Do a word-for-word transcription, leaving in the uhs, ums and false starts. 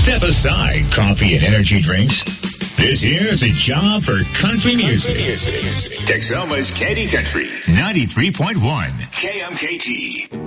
Step aside coffee and energy drinks. This here is a job for country music. Texoma's Candy Country, ninety-three point one K M K T.